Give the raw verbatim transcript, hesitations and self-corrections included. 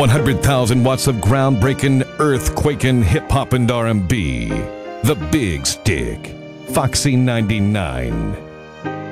one hundred thousand watts of groundbreaking, earthquaking hip-hop and R and B. The Big Stick. Foxy ninety-nine.